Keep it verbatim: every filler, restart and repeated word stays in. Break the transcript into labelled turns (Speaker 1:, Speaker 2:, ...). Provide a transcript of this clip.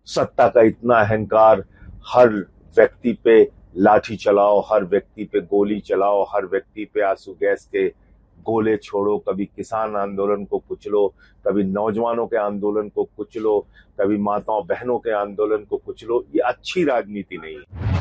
Speaker 1: सत्ता का इतना अहंकार, हर व्यक्ति पे लाठी चलाओ, हर व्यक्ति पे गोली चलाओ, हर व्यक्ति पे आंसू गैस के गोले छोड़ो, कभी किसान आंदोलन को कुचलो, कभी नौजवानों के आंदोलन को कुचलो, कभी माताओं बहनों के आंदोलन को कुचलो। ये अच्छी राजनीति नहीं है।